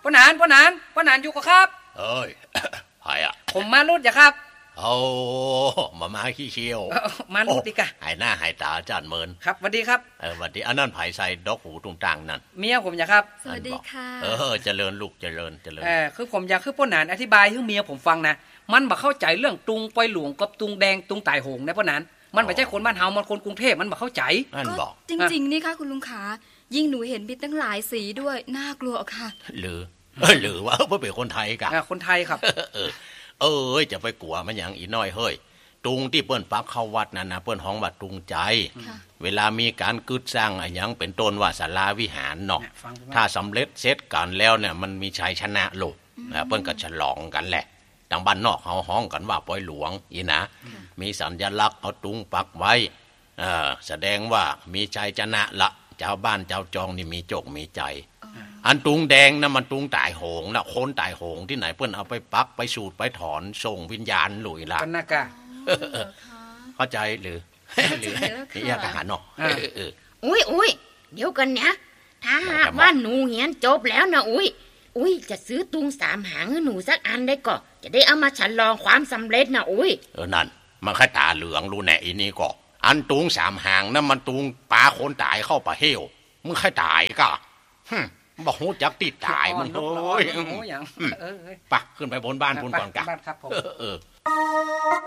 พ่อหนานอยู่ก็ครับเอ้ย ใครอ่ะผมมาลุดอย่าครับเอามาขี้เชี่ยวมาลุดดิกะหายหน้าหายตาจานเมินครับสวัสดีครับสวัสดีอันนั้นไผ่ใส่ดอกหูตรงต่างนั่นเมียผมอย่าครับสวัสดีค่ะเจริญลูกเจริญคือผมอยากคือพ่อหนานอธิบายให้เมียผมฟังนะมันบ่เข้าใจเรื่องตุงปอยหลวงกับตุงแดงตุงตายโหงนะพ่อหนานมันไม่ใช่คนบ้านเฮามันคนกรุงเทพมันบ่เข้าใจก็จริงๆนี่ค่ะคุณลุงขายิ่งหนูเห็นมีตั้งหลายสีด้วยน่ากลัวค่ะหรือว่าเพื่อเป็นคนไทยกะคนไทยครับจะไปกลัวมันอย่างอีน้อยเฮ้ยตุงที่เปิ้นปักเข้าวัดนั่นนะเปิ้นห้องว่าตุงใจเวลามีการกึศสร้างอะไรอย่างเป็นต้นว่าศาลาวิหารเนาะถ้าสำเร็จเสร็จกันแล้วเนี่ยมันมีชัยชนะโลกเปิ้นก็ฉลองกันแหละทางบ้านนอกเขาห้องกันว่าปอยหลวงอีนะมีสัญลักษณ์เอาตุงปักไว้แสดงว่ามีชัยชนะละเจ้าบ้านเจ้าจองนี่มีโจกมีใจอันตุงแดงนะมันตุงตายโหงนะคนตายโหงที่ไหนเปิ้นเอาไปปักไปสูดไปถอนส่งวิญญาณหลุยละกันนะกะเข้าใจหรืออยากหาเนาะอุ้ยเดี๋ยวกันเนี่ยถ้าหากว่าหนูเรียนจบแล้วนะอุ้ยจะซื้อตุง3 หางให้หนูสักอันได้ก็จะได้เอามาฉลองความสำเร็จนะนั่นมันแค่ตาเหลืองรู้แน่อีนี่ก็อันตุง3 หางนั่นมันตุงปลาคนตายเข้าปลาเหี้ยวมึงแค่ตายก็บอกหูจักติดตายมันโอ้ยปะขึ้นไปบนบ้านพูนก่อนกันบ้านครับผม